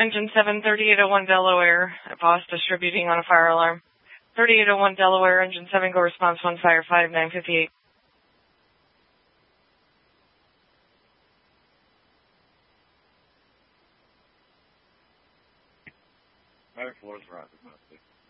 Engine 7, 3801 Delaware, Boss distributing on a fire alarm. 3801 Delaware, Engine 7, go response 1, fire 5, 958. Fire 4 is right.